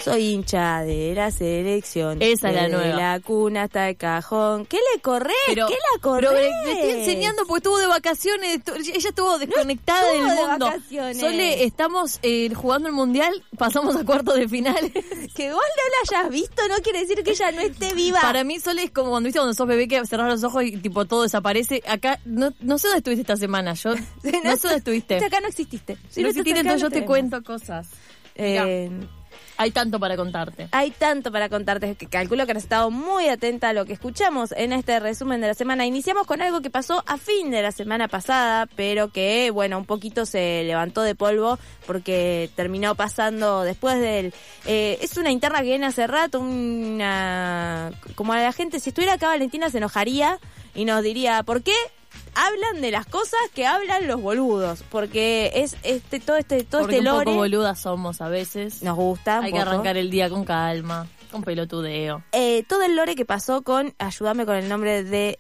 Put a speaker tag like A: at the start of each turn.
A: soy hincha de la selección.
B: Esa es la nueva.
A: De la cuna hasta el cajón. ¿Qué le corrés? ¿Qué la
B: Pero
A: corrés?
B: le estoy enseñando porque estuvo de vacaciones. Ella estuvo desconectada
A: estuvo
B: del
A: de
B: mundo.
A: vacaciones.
B: Sole, estamos jugando el mundial. Pasamos a cuartos de final.
A: Que vos no la hayas visto no quiere decir que ella no esté viva.
B: Para mí, Sole, es como cuando sos bebé que cerrás los ojos y tipo todo desaparece. Acá, no sé dónde estuviste esta semana. Yo no sé dónde estuviste.
A: Acá no exististe.
B: Si no exististe, entonces yo te cuento cosas. Hay tanto para contarte.
A: Hay tanto para contarte que calculo que has estado muy atenta a lo que escuchamos en este resumen de la semana. Iniciamos con algo que pasó a fin de la semana pasada, pero que, bueno, un poquito se levantó de polvo porque terminó pasando después del... es una interna que viene hace rato, como a la gente, si estuviera acá Valentina se enojaría y nos diría, ¿por qué hablan de las cosas que hablan los boludos? Porque es todo este
B: Porque
A: lore.
B: Un poco boludas somos a veces.
A: Nos gusta.
B: Hay que arrancar el día con calma, con pelotudeo.
A: Todo el lore que pasó con, ayúdame con el nombre de